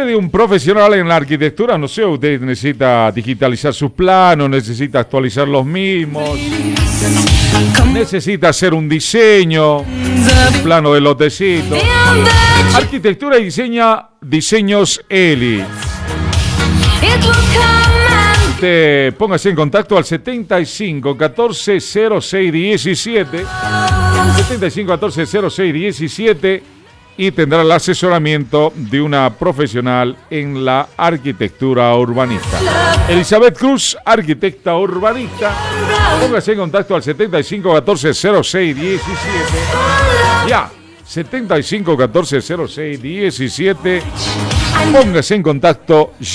de un profesional en la arquitectura, no sé, usted necesita digitalizar sus planos, necesita actualizar los mismos, necesita hacer un diseño, un plano de lotecito. Arquitectura y diseños Eli. Usted póngase en contacto al 75 14 06 17, 75 14 06 17 y tendrá el asesoramiento de una profesional en la arquitectura urbanista. Elizabeth Cruz, arquitecta urbanista. Póngase en contacto al 75 14 06 17. Ya, 75 14 06 17. Póngase en contacto